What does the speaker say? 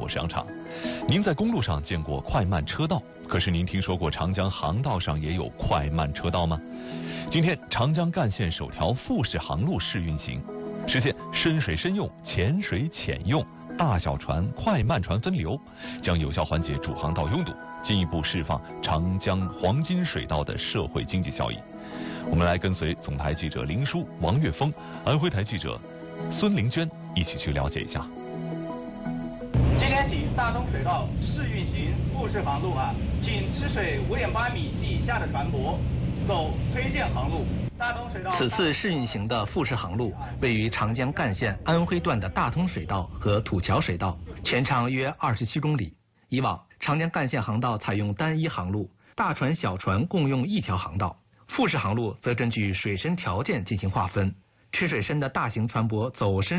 我是杨畅。您在公路上见过快慢车道，可是您听说过长江航道上也有快慢车道吗？今天长江干线首条复式航路试运行，实现深水深用、浅水浅用、大小船、快慢船分流，将有效缓解主航道拥堵，进一步释放长江黄金水道的社会经济效益。我们来跟随总台记者林舒、王岳峰，安徽台记者孙玲娟一起去了解一下。 今天起，大通水道试运行复式航路请吃水5.8米及以下的船舶走推荐航路。大通水道此次试运行的复式航路位于长江干线安徽段的大通水道和土桥水道，全长约27公里。以往长江干线航道采用单一航路，大船小船共用一条航道。复式航路则根据水深条件进行划分，吃水深的大型船舶走深